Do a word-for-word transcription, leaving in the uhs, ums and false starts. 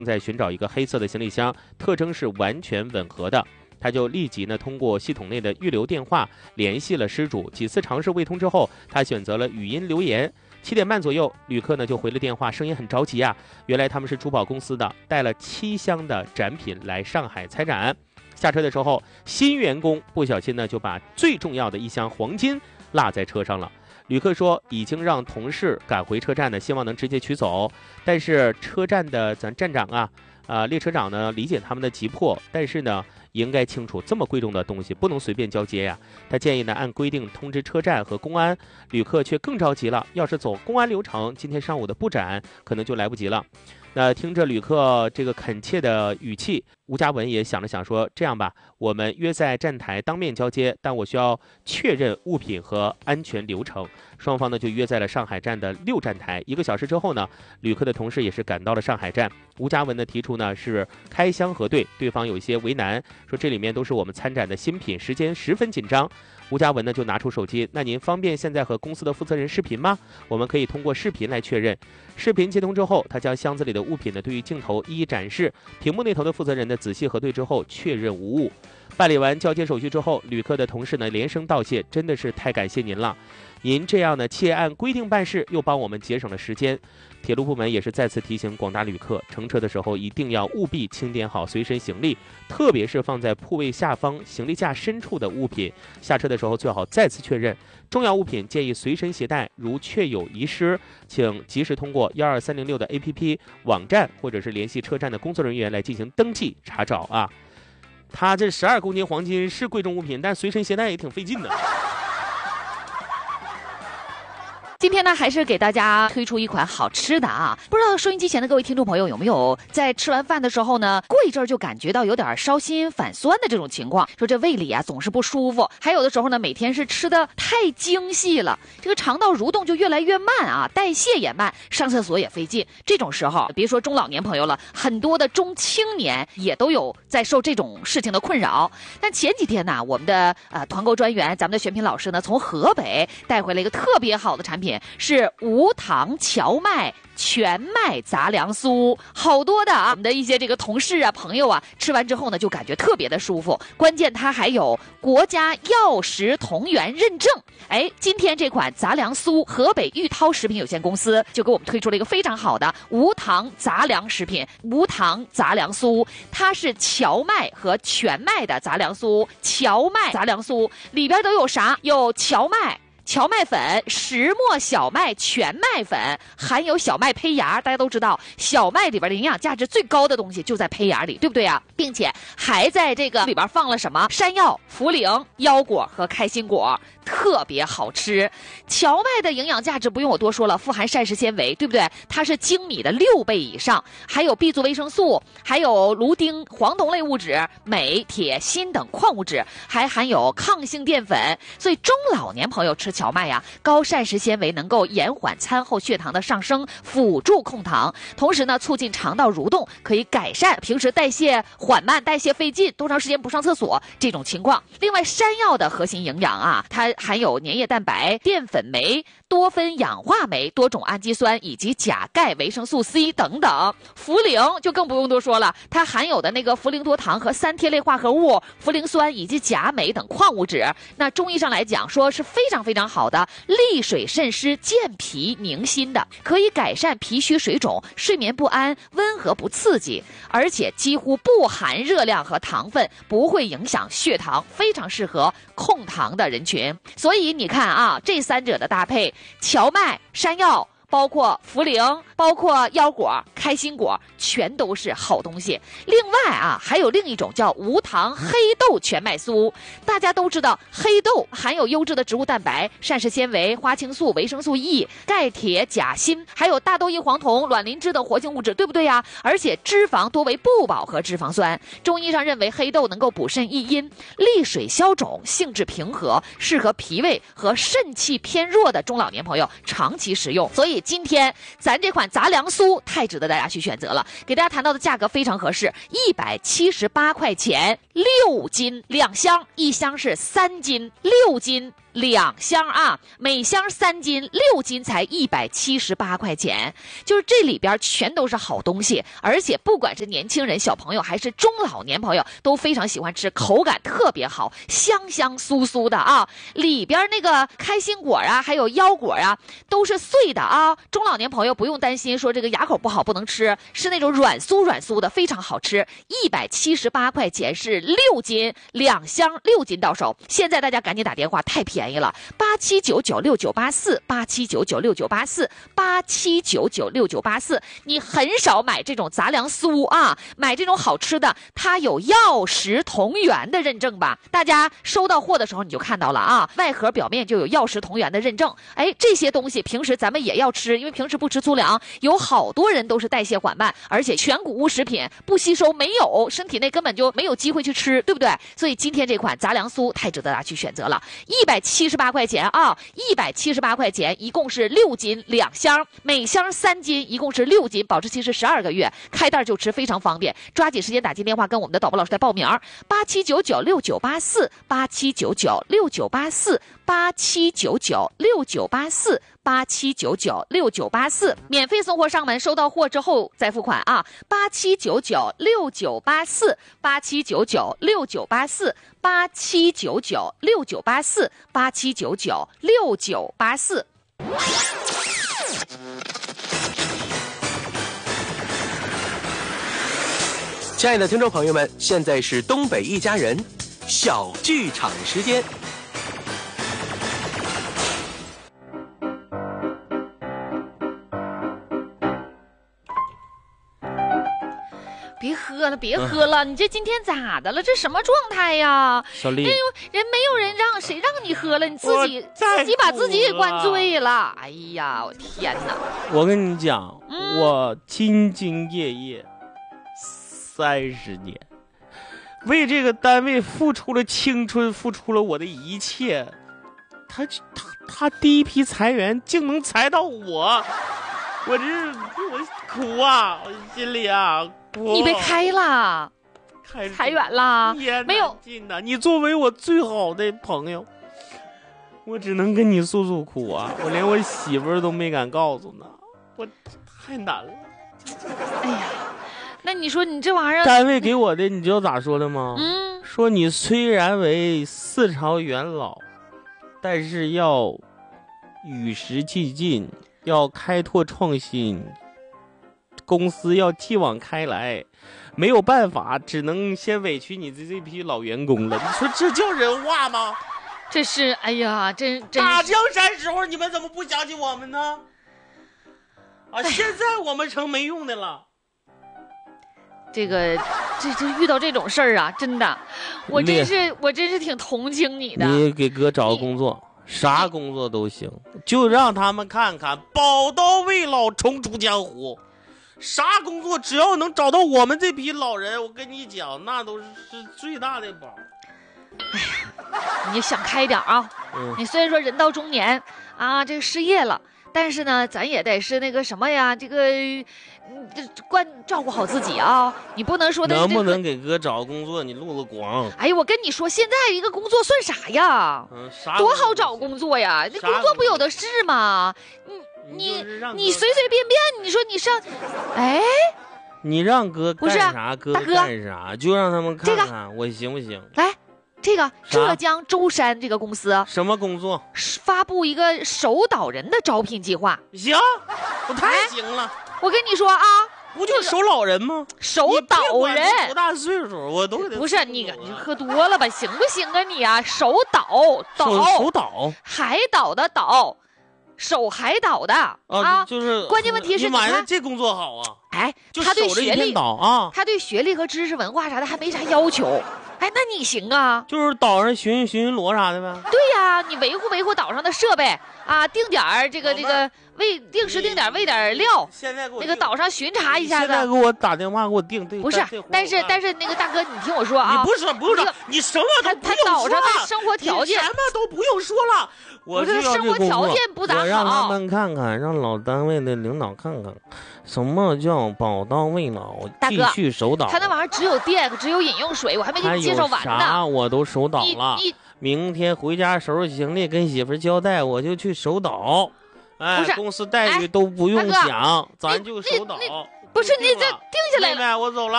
在寻找一个黑色的行李箱，特征是完全吻合的。他就立即呢通过系统内的预留电话联系了失主，几次尝试未通之后，他选择了语音留言。七点半左右，旅客呢就回了电话，声音很着急啊。原来他们是珠宝公司的，带了七箱的展品来上海参展。下车的时候，新员工不小心呢就把最重要的一箱黄金落在车上了。旅客说已经让同事赶回车站呢，希望能直接取走。但是车站的咱站长啊，啊列车长呢理解他们的急迫，但是呢应该清楚这么贵重的东西不能随便交接呀。他建议呢按规定通知车站和公安，旅客却更着急了。要是走公安流程，今天上午的布展可能就来不及了。那听着旅客这个恳切的语气，吴嘉文也想了想说，这样吧，我们约在站台当面交接，但我需要确认物品和安全流程。双方呢就约在了上海站的六站台。一个小时之后呢，旅客的同事也是赶到了上海站。吴嘉文呢提出呢是开箱核对，对方有一些为难，说这里面都是我们参展的新品，时间十分紧张。吴嘉文呢就拿出手机，那您方便现在和公司的负责人视频吗？我们可以通过视频来确认。视频接通之后，他将箱子里的物品呢对于镜头一一展示，屏幕那头的负责人呢仔细核对之后确认无误。办理完交接手续之后，旅客的同事呢连声道谢，真的是太感谢您了，您这样呢切按规定办事，又帮我们节省了时间。铁路部门也是再次提醒广大旅客，乘车的时候一定要务必清点好随身行李，特别是放在铺位下方行李架深处的物品，下车的时候最好再次确认。重要物品建议随身携带，如确有遗失，请及时通过一二三零六的 A P P 网站，或者是联系车站的工作人员来进行登记查找啊。他这十二公斤黄金是贵重物品，但随身携带也挺费劲的。 今天呢，还是给大家推出一款好吃的啊！不知道收音机前的各位听众朋友有没有在吃完饭的时候呢，过一阵儿就感觉到有点烧心反酸的这种情况，说这胃里啊总是不舒服，还有的时候呢，每天是吃的太精细了，这个肠道蠕动就越来越慢啊，代谢也慢，上厕所也费劲。这种时候，别说中老年朋友了，很多的中青年也都有在受这种事情的困扰。但前几天呢，我们的呃团购专员，咱们的选品老师呢，从河北带回了一个特别好的产品。是无糖荞麦全麦杂粮酥，好多的啊，我们的一些这个同事啊、朋友啊，吃完之后呢，就感觉特别的舒服。关键它还有国家药食同源认证。哎，今天这款杂粮酥，河北玉涛食品有限公司就给我们推出了一个非常好的无糖杂粮食品，无糖杂粮酥，它是荞麦和全麦的杂粮酥。荞麦杂粮酥里边都有啥？有荞麦。荞麦粉、石磨小麦、全麦粉，含有小麦胚芽。大家都知道，小麦里边的营养价值最高的东西就在胚芽里，对不对啊？并且还在这个里边放了什么？山药、茯苓、腰果和开心果，特别好吃。荞麦的营养价值不用我多说了，富含膳食纤维，对不对？它是精米的六倍以上，还有 B 族维生素，还有芦丁、黄酮类物质、镁、铁、锌等矿物质，还含有抗性淀粉。所以中老年朋友吃荞麦呀，高膳食纤维能够延缓餐后血糖的上升，辅助控糖，同时呢促进肠道蠕动，可以改善平时代谢缓慢、代谢费劲、多长时间不上厕所这种情况。另外，山药的核心营养啊，它含有粘液蛋白、淀粉酶、多酚氧化酶、多种氨基酸以及钾、钙、维生素 C 等等。茯苓就更不用多说了，它含有的那个茯苓多糖和三萜类化合物、茯苓酸以及钾、镁等矿物质。那中医上来讲，说是非常非常好的利水渗湿、健脾宁心的，可以改善脾虚水肿、睡眠不安、温和不刺激，而且几乎不含热量和糖分，不会影响血糖，非常适合控糖的人群。所以你看啊，这三者的搭配，荞麦、山药，包括茯苓，包括腰果、开心果，全都是好东西。另外啊，还有另一种叫无糖黑豆全麦酥。大家都知道，黑豆含有优质的植物蛋白、膳食纤维、花青素、维生素 E、钙、铁、钾、锌，还有大豆异黄酮、卵磷脂等活性物质，对不对呀？而且脂肪多为不饱和脂肪酸。中医上认为黑豆能够补肾益阴、利水消肿，性质平和，适合脾胃和肾气偏弱的中老年朋友长期食用。所以今天咱这款杂粮酥太值得大家去选择了，给大家谈到的价格非常合适，一百七十八块钱六斤两箱，一箱是三斤，六斤两箱啊，每箱三斤，六斤才一百七十八块钱。就是这里边全都是好东西，而且不管是年轻人、小朋友还是中老年朋友都非常喜欢吃，口感特别好，香香酥酥的啊。里边那个开心果啊，还有腰果啊，都是碎的啊。中老年朋友不用担心说这个牙口不好不能吃，是那种软酥软酥的，非常好吃。一百七十八块钱是六斤，两箱六斤到手。现在大家赶紧打电话，太便宜了，八七九九六九八四，八七九九六九八四，八七九九六九八四。你很少买这种杂粮酥啊，买这种好吃的，它有药食同源的认证吧？大家收到货的时候你就看到了啊，外盒表面就有药食同源的认证。哎，这些东西平时咱们也要吃，因为平时不吃粗粮，有好多人都是代谢缓慢，而且全谷物食品不吸收，没有身体内根本就没有机会去吃，对不对？所以今天这款杂粮酥太值得大家去选择了，一百七十八块钱啊，一百七十八块钱，一共是六斤两箱，每箱三斤，一共是六斤，保质期是十二个月，开袋就吃非常方便。抓紧时间打进电话跟我们的导播老师来报名，八七九九六九八四，八七九九六九八四，八七九九六九八四，八七九九六九八四，免费送货上门，收到货之后再付款啊！八七九九六九八四，八七九九六九八四，八七九九六九八四，八七九九六九八四。 亲爱的听众朋友们，现在是东北一家人小剧场时间。 别喝了，别喝了！你这今天咋的了？这什么状态呀？ 小丽， 人人没有人让，谁让你喝了？你自己自己把自己给灌醉了。哎呀，我天哪！ 我跟你讲， 嗯、 我兢兢业业三十年，为这个单位付出了青春，付出了我的一切。他他他第一批裁员竟能裁到我，我这我苦啊，我心里啊。 你被开了， 开裁员了，没有进的。你作为我最好的朋友，我只能跟你诉诉苦啊！我连我媳妇儿都没敢告诉呢，我太难了。 哎呀，那你说你这玩意儿， 单位给我的，你知道咋说的吗？ 嗯， 说你虽然为四朝元老，但是要与时俱进，要开拓创新。公司要继往开来，没有办法，只能先委屈你的这批老员工了。你说这叫人话吗？ 这是，哎呀，真真打江山时候你们怎么不想起我们呢？啊，现在我们成没用的了。 这个，这这遇到这种事儿啊，真的，我真是我真是挺同情你的。 你给哥找个工作，啥工作都行，就让他们看看宝刀未老，重出江湖。啥工作只要能找到我们这批老人，我跟你讲，那都是是最大的宝。 哎呀，你想开点啊！ 嗯、 你虽然说人到中年啊，这个失业了，但是呢，咱也得是那个什么呀，这个，嗯，这关照顾好自己啊！你不能说的、这个、 能不能给哥找工作？你录个光。 哎呀，我跟你说，现在一个工作算啥呀？ 嗯，啥多好找工作呀！这工作不有的是吗？你。你你随随便便，你说你上，哎， 你让哥干啥，哥干啥，就让他们看看、 这个、 我行不行？ 来，这个浙江舟山这个公司什么工作？ 发布一个守岛人的招聘计划。 行，我太行了。 哎、我跟你说啊， 不就是守老人吗？ 守岛人多大岁数，我都给他。 不是你，你喝多了吧？行不行啊你啊？守岛岛守岛， 海岛的岛。守海岛的 啊, 啊，就是关键问题是， 你妈这工作好啊！ 哎， 就他对学历啊， 他对学历和知识文化啥的还没啥要求。哎，那你行啊？ 就是岛上巡巡巡逻啥的呗。 对呀、啊，你维护维护岛上的设备啊，定点儿这个这个喂，定时定点喂点料。 现在给我那个岛上巡查一下子。 现在给我打电话给我定对。 不是，但是但是那个大哥，你听我说啊， 你不是不是、那个，你什么都不用说了。 他岛上的生活条件什么都不用说了。我这个生活条件不咋好。 我让他们看看，让老单位的领导看看，什么叫宝刀未老，继续守岛。 他那玩意儿只有电，只有饮用水，我还没给你介绍完呢。 啥我都守岛了。 你你明天回家收拾行李，跟媳妇交代，我就去守岛。哎，公司待遇都不用讲，咱就守岛。 不是你这定下来了， 妹妹，我走了。